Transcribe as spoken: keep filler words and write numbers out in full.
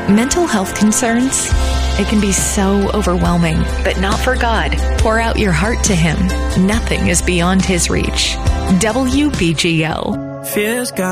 Mental health concerns? It can be so overwhelming, but not for God. Pour out your heart to Him. Nothing is beyond His reach. W B G L. Fears got